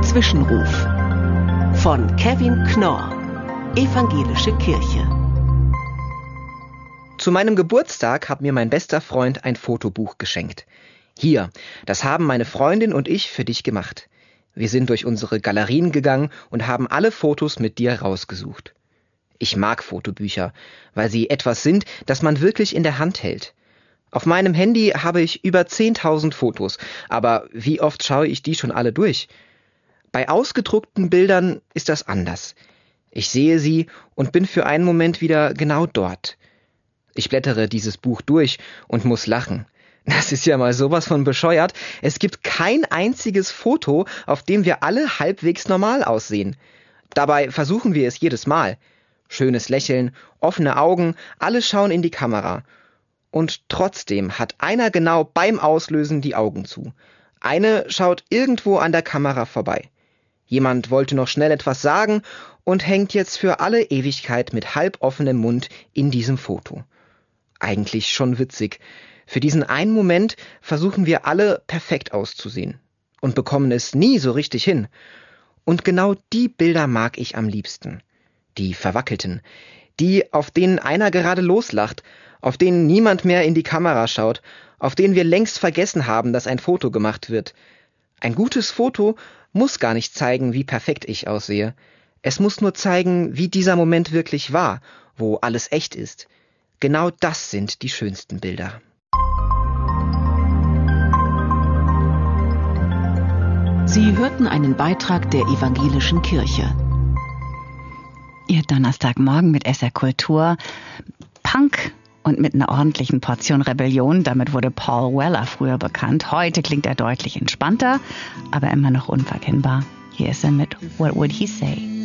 Zwischenruf von Kevin Knorr, Evangelische Kirche. Zu meinem Geburtstag hat mir mein bester Freund ein Fotobuch geschenkt. Hier, das haben meine Freundin und ich für dich gemacht. Wir sind durch unsere Galerien gegangen und haben alle Fotos mit dir rausgesucht. Ich mag Fotobücher, weil sie etwas sind, das man wirklich in der Hand hält. Auf meinem Handy habe ich über 10.000 Fotos, aber wie oft schaue ich die schon alle durch? Bei ausgedruckten Bildern ist das anders. Ich sehe sie und bin für einen Moment wieder genau dort. Ich blättere dieses Buch durch und muss lachen. Das ist ja mal sowas von bescheuert. Es gibt kein einziges Foto, auf dem wir alle halbwegs normal aussehen. Dabei versuchen wir es jedes Mal. Schönes Lächeln, offene Augen, alle schauen in die Kamera. Und trotzdem hat einer genau beim Auslösen die Augen zu. Eine schaut irgendwo an der Kamera vorbei. Jemand wollte noch schnell etwas sagen und hängt jetzt für alle Ewigkeit mit halboffenem Mund in diesem Foto. Eigentlich schon witzig. Für diesen einen Moment versuchen wir alle perfekt auszusehen und bekommen es nie so richtig hin. Und genau die Bilder mag ich am liebsten. Die verwackelten, die, auf denen einer gerade loslacht, auf denen niemand mehr in die Kamera schaut, auf denen wir längst vergessen haben, dass ein Foto gemacht wird. Ein gutes Foto muss gar nicht zeigen, wie perfekt ich aussehe. Es muss nur zeigen, wie dieser Moment wirklich war, wo alles echt ist. Genau das sind die schönsten Bilder. Sie hörten einen Beitrag der Evangelischen Kirche. Ihr Donnerstagmorgen mit SR Kultur. Punk und mit einer ordentlichen Portion Rebellion. Damit wurde Paul Weller früher bekannt. Heute klingt er deutlich entspannter, aber immer noch unverkennbar. Hier ist er mit What Would He Say?